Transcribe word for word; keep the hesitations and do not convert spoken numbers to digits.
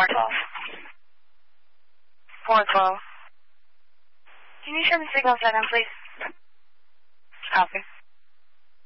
twelve. four twelve. Can you show me signal seven, please? Copy.